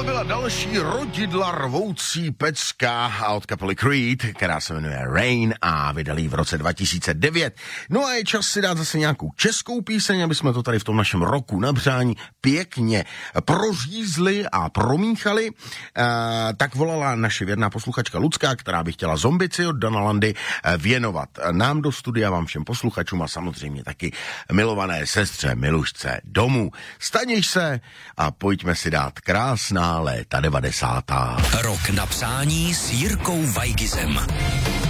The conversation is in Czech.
Tohle byla další rodidla rvoucí pecka a od kapely Creed, která se jmenuje Rain a vydali v roce 2009. No a je čas si dát zase nějakou českou píseň, aby jsme to tady v tom našem roku na přání pěkně prořízli a promíchali. Tak volala naše věrná posluchačka Lucka, která by chtěla Zombici od Dana Landy věnovat nám do studia, vám všem posluchačům a samozřejmě taky milované sestře Milušce domů. Staněš se a pojďme si dát krásná léta 90. Rok na přání s Jirkou Weigizem.